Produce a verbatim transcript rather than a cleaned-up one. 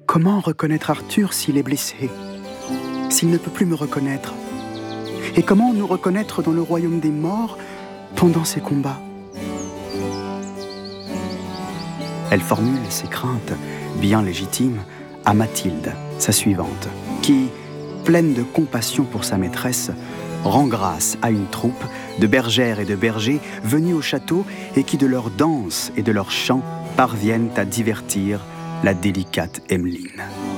Comment reconnaître Arthur s'il est blessé, s'il ne peut plus me reconnaître? Et comment nous reconnaître dans le royaume des morts pendant ces combats? Elle formule ses craintes, bien légitimes, à Mathilde, sa suivante, qui, pleine de compassion pour sa maîtresse, rend grâce à une troupe de bergères et de bergers venus au château et qui, de leur danse et de leur chant, parviennent à divertir la délicate Emmeline.